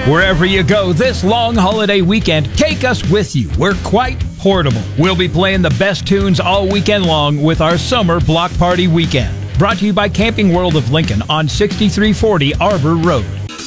Wherever you go this long holiday weekend, take us with you. We're quite portable. We'll be playing the best tunes all weekend long with our summer block party weekend. Brought to you by Camping World of Lincoln on 6340 Arbor Road.